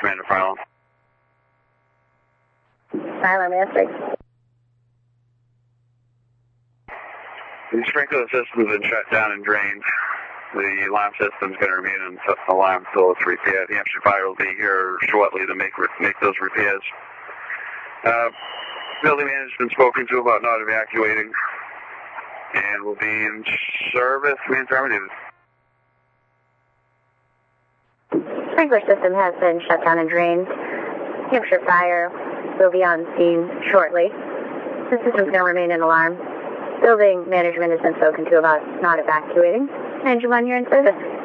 Commander File. Silent answering. The sprinkler system's been shut down and drained. The alarm system's going to remain in alarm until it's repaired. The Hampshire Fire will be here shortly to make those repairs. Building management's spoken to about not evacuating, and will be in service. Command terminated. Sprinkler system has been shut down and drained. Hampshire Fire will be on scene shortly. The system's going to remain in alarm. Building management has been spoken to about not evacuating. Engine 1, you're in service.